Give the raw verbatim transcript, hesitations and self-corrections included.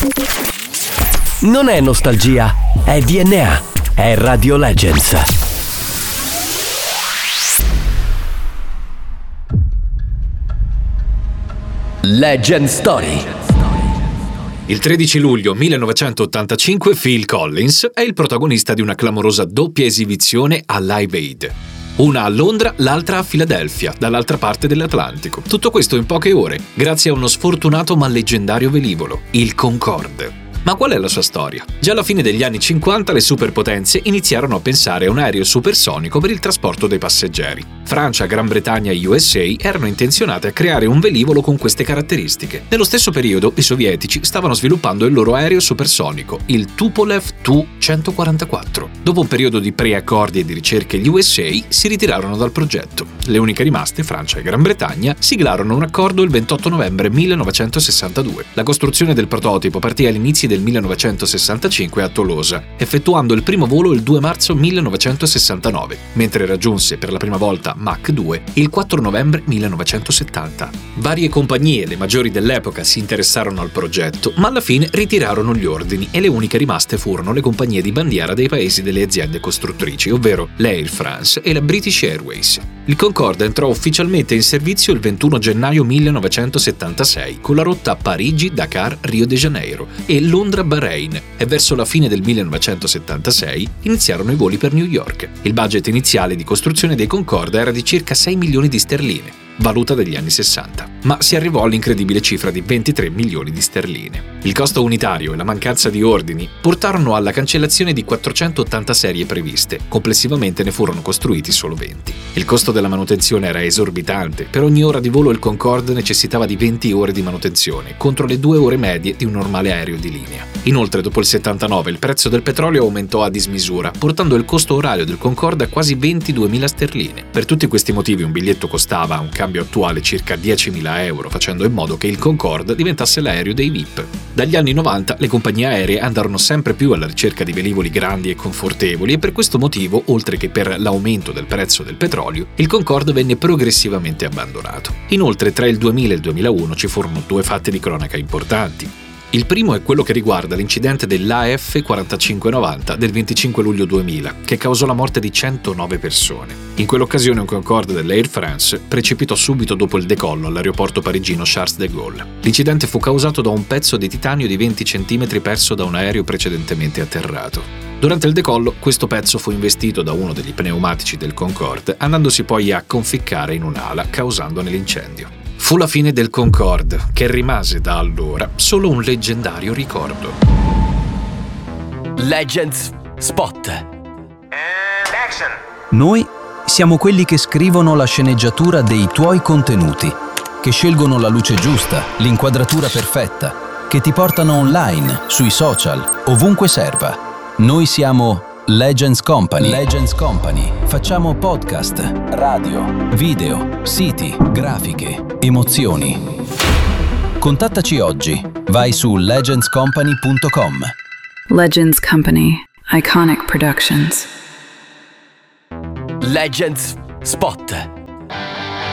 Non è nostalgia, è D N A, è Radio Legends. Legend Story. Il tredici luglio millenovecentottantacinque Phil Collins è il protagonista di una clamorosa doppia esibizione a Live Aid. Una a Londra, l'altra a Filadelfia, dall'altra parte dell'Atlantico. Tutto questo in poche ore, grazie a uno sfortunato ma leggendario velivolo, il Concorde. Ma qual è la sua storia? Già alla fine degli anni cinquanta le superpotenze iniziarono a pensare a un aereo supersonico per il trasporto dei passeggeri. Francia, Gran Bretagna e U S A erano intenzionate a creare un velivolo con queste caratteristiche. Nello stesso periodo i sovietici stavano sviluppando il loro aereo supersonico, il Tupolev Tu centoquarantaquattro. Dopo un periodo di preaccordi e di ricerche, gli U S A si ritirarono dal progetto. Le uniche rimaste, Francia e Gran Bretagna, siglarono un accordo il ventotto novembre millenovecentosessantadue. La costruzione del prototipo partì all'inizio del millenovecentosessantacinque a Tolosa, effettuando il primo volo il due marzo millenovecentosessantanove, mentre raggiunse per la prima volta Mach due il quattro novembre millenovecentosettanta. Varie compagnie, le maggiori dell'epoca, si interessarono al progetto, ma alla fine ritirarono gli ordini e le uniche rimaste furono le compagnie di bandiera dei paesi delle aziende costruttrici, ovvero l'Air France e la British Airways. Il Concorde entrò ufficialmente in servizio il ventuno gennaio millenovecentosettantasei con la rotta Parigi-Dakar-Rio de Janeiro e Londra-Bahrain, e verso la fine del millenovecentosettantasei iniziarono i voli per New York. Il budget iniziale di costruzione dei Concorde era di circa sei milioni di sterline, valuta degli anni sessanta, ma si arrivò all'incredibile cifra di ventitré milioni di sterline. Il costo unitario e la mancanza di ordini portarono alla cancellazione di quattrocentottanta serie previste, complessivamente ne furono costruiti solo venti. Il costo della manutenzione era esorbitante, per ogni ora di volo il Concorde necessitava di venti ore di manutenzione, contro le due ore medie di un normale aereo di linea. Inoltre, dopo il settantanove, il prezzo del petrolio aumentò a dismisura, portando il costo orario del Concorde a quasi ventiduemila sterline. Per tutti questi motivi un biglietto costava, a un cambio attuale, circa diecimila euro, facendo in modo che il Concorde diventasse l'aereo dei V I P. Dagli anni novanta le compagnie aeree andarono sempre più alla ricerca di velivoli grandi e confortevoli e per questo motivo, oltre che per l'aumento del prezzo del petrolio, il Concorde venne progressivamente abbandonato. Inoltre, tra il duemila e il duemilauno ci furono due fatti di cronaca importanti. Il primo è quello che riguarda l'incidente dell'A F quarantacinque novanta del venticinque luglio duemila, che causò la morte di centonove persone. In quell'occasione un Concorde dell'Air France precipitò subito dopo il decollo all'aeroporto parigino Charles de Gaulle. L'incidente fu causato da un pezzo di titanio di venti centimetri perso da un aereo precedentemente atterrato. Durante il decollo, questo pezzo fu investito da uno degli pneumatici del Concorde, andandosi poi a conficcare in un'ala, causandone l'incendio. Fu la fine del Concorde, che rimase da allora solo un leggendario ricordo. Legends Spot. And action. Noi siamo quelli che scrivono la sceneggiatura dei tuoi contenuti, che scelgono la luce giusta, l'inquadratura perfetta, che ti portano online, sui social, ovunque serva. Noi siamo Legends Company. Legends Company. Facciamo podcast, radio, video, siti, grafiche, emozioni. Contattaci oggi. Vai su legends company punto com. Legends Company. Iconic Productions. Legends Spot.